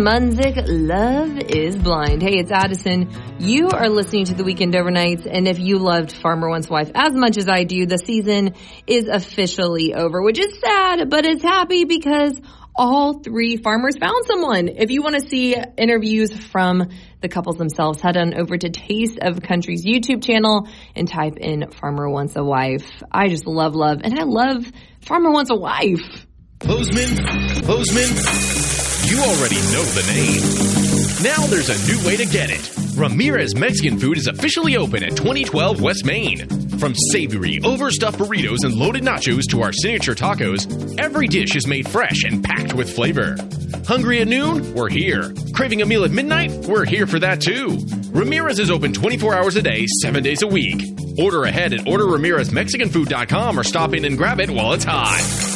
Munzik, Love is Blind. Hey, it's Addison. You are listening to the Weekend Overnights, and if you loved Farmer Once Wife as much as I do, the season is officially over, which is sad, but it's happy because all three farmers found someone. If you want to see interviews from the couples themselves, head on over to Taste of Country's YouTube channel and type in Farmer Wants a Wife. I just love, and I love Farmer Wants a Wife. Bozeman, you already know the name. Now there's a new way to get it. Ramirez Mexican Food is officially open at 2012 West Main. From savory, overstuffed burritos and loaded nachos to our signature tacos, every dish is made fresh and packed with flavor. Hungry at noon? We're here. Craving a meal at midnight? We're here for that too. Ramirez is open 24 hours a day, 7 days a week. Order ahead at orderramirezmexicanfood.com or stop in and grab it while it's hot.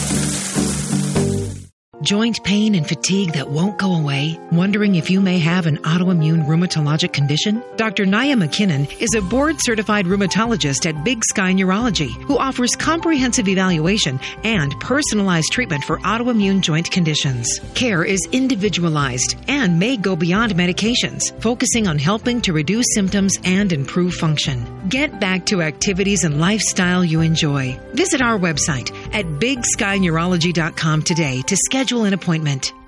Joint pain and fatigue that won't go away? Wondering if you may have an autoimmune rheumatologic condition? Dr. Naya McKinnon is a board-certified rheumatologist at Big Sky Neurology who offers comprehensive evaluation and personalized treatment for autoimmune joint conditions. Care is individualized and may go beyond medications, focusing on helping to reduce symptoms and improve function. Get back to activities and lifestyle you enjoy. Visit our website at bigskyneurology.com today to schedule an appointment.